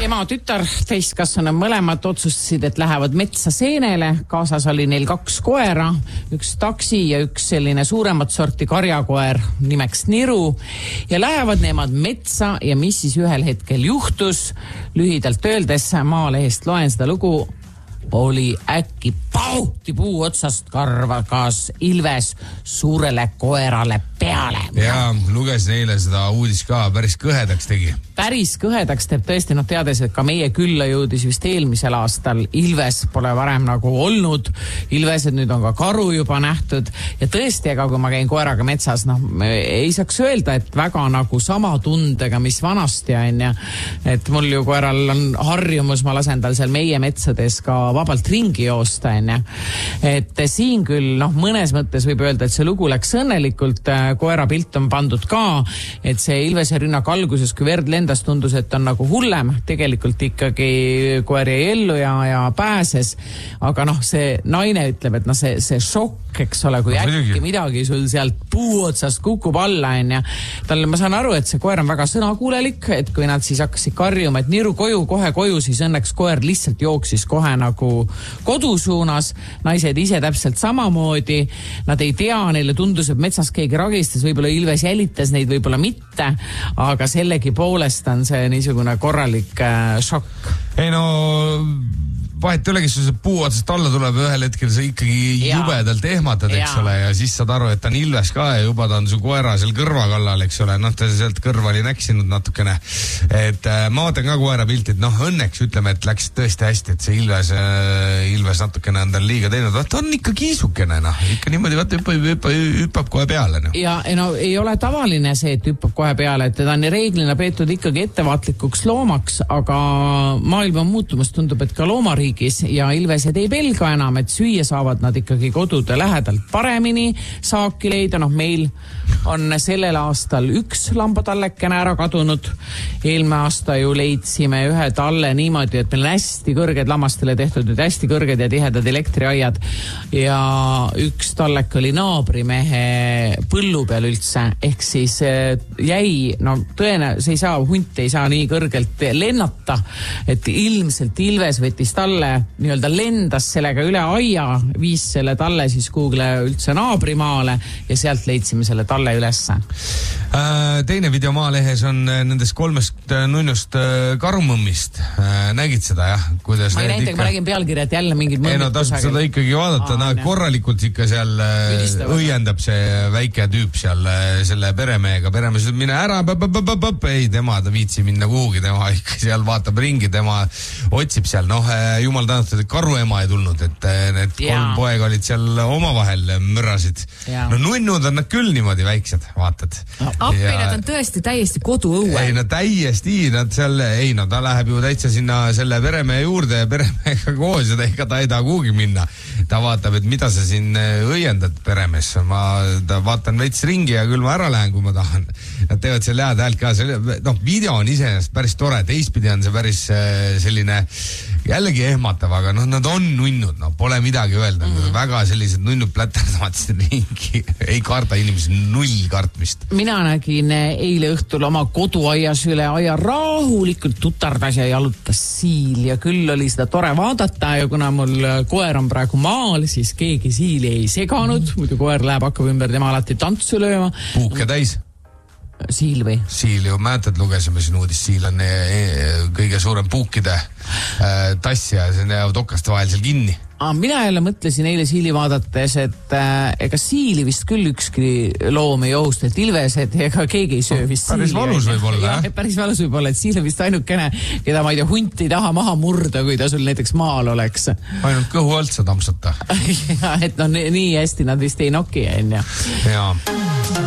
ema tütar täiskasvanud mõlemad otsustasid, et lähevad metsa seenele. Kaasas oli neil 2 koera, üks taksi ja üks selline suuremat sorti karjakoer nimeks Niru. Ja lähevad nemad metsa ja mis siis ühel hetkel juhtus? Lühidalt öeldes Maalehest loen seda lugu. Oli äkki pauti puu otsast karvakas Ilves suurele koerale peale. Ja lugesin eile seda uudis ka, päris kõhedaks tegi. Päris kõhedaks teeb tõesti, teades, et ka meie külla jõudis vist eelmisel aastal. Ilves pole varem nagu olnud. Ilvesed nüüd on ka karu juba nähtud. Ja tõesti, ega kui ma käin koeraga metsas, ei saaks öelda, et väga nagu sama tundega, mis vanasti on. Ja et mul ju koeral on harjumus, ma lasen tal seal meie metsades ka vabalt ringi joosta. Et siin küll mõnes mõttes võib öelda, et see lugu läks õnnelikult. Koera pilt on pandud ka, et see Ilvese rünnak alguses, kui verd lendas, tundus, et on nagu hullem. Tegelikult ikkagi koer jäi ellu ja pääses. Aga see naine ütleb, et see šokk, eks ole, kui äkki midagi sul sealt puu otsast kukub alla. Talle ma saan aru, et see koer on väga sõnakuulelik, et kui nad siis hakkasid karjuma, et Niru kohe koju, siis õnneks koer lihtsalt jooksis kohe nagu kodusuunas. Naised ise täpselt samamoodi. Nad ei tea, neile tundus, et metsas keegi ragistas, võib-olla Ilves jälitas neid, võib-olla mitte, aga sellegi poolest on see niisugune korralik šokk. Ei vahet ei olegi, kui see puu otsast alla tuleb, ühel hetkel sa ikkagi jubedalt ehmatad, eks ole, ja siis saad aru, et ta on Ilves ka ja juba ta on su koera seal kõrva kallal, eks ole, ta sealt kõrva oli näksinud natukene. Et ma vaatan ka koera piltid, õnneks ütleme, et läks tõesti hästi, et see Ilves natukene on tal liiga teinud, ta on ikka kiisukene, ikka niimoodi, hüppab kohe peale. Ja ei ole tavaline see, et hüppab kohe peale, et teda on reeglina peetud ikkagi ettevaatlikuks loomaks, aga maailma muutumus tundub, et ka loomariik ja Ilvesed ei pelga enam, et süüa saavad nad ikkagi kodude lähedalt paremini saaki leida. Meil on sellel aastal 1 lambatallekene ära kadunud. Eelmine aasta ju leidsime ühe talle niimoodi, et meil on hästi kõrged lammastele tehtud, hästi kõrged ja tihedad elektriaiad ja 1 tallek oli naabrimehe põllu peal üldse, ehk siis jäi, see hunt ei saa nii kõrgelt lennata, et ilmselt Ilves võttis talle nii-öelda lendas sellega üle aia, viis selle talle siis kuhugile üldse naabrimaale ja sealt leidsime selle talle ülesse. Teine video Maalehes on nendest 3 nunnust karumõmmist. Nägid seda, jah? Ma ei näinud, ma nägin pealkirja, et jälle mingid mõmmid. Tasub seda ikkagi vaadata, korralikult ikka seal õiendab see väike tüüp seal selle peremehega. Peremees ütleb, mine ära, ei, tema ta viitsi minna kuhugi, tema ikka seal vaatab ringi, tema otsib seal, jumal tänatud, et karuema ei tulnud, et need 3 poega olid seal omavahel mürrasid. Nunnud on nad küll niimoodi väiksed, vaatad. Appi, nad on tõesti täiesti koduõue. Ei, täiesti, ta läheb ju täitsa sinna selle peremehe juurde ja peremehega koos ja ta ei taha kuhugi minna. Ta vaatab, et mida sa siin õiendad peremees. Ma vaatan veits ringi ja küll ma ära lähen, kui ma tahan. Nad teevad seal head häält ka. Video on iseenesest päris tore, teistpidi on see päris selline jällegi ehmatav, aga nad on nunnud, pole midagi öelda. Väga sellised nunnud pläterdavad ringi, ei karda inimesi, 0 kartmist. Mina nägin eile õhtul oma koduaias üle aia rahulikult tutardas ja jalutas siil ja küll oli seda tore vaadata ja kuna mul koer on praegu maal, siis keegi siili ei seganud, muidu koer läheb, hakkab ümber tema alati tantsu lööma. Puuke täis? Siil või? Siil ju, mäletad, lugesime siin uudist, siil on kõige suurem puukide tass ja see jäävad okaste vahel seal kinni. Mina jälle mõtlesin eile siili vaadates, et ega siili vist küll ükski loom ei ohusta, et Ilvesed ega keegi ei söö vist siili. Päris valus võib olla, jah? Päris valus võib olla, et siil on vist ainukene, keda ma ei tea, hunt ei taha maha murda, kui ta sul näiteks maal oleks. Ainult kõhu alt sa tamsata. Et nii hästi nad vist ei noki, on ju. Jaa.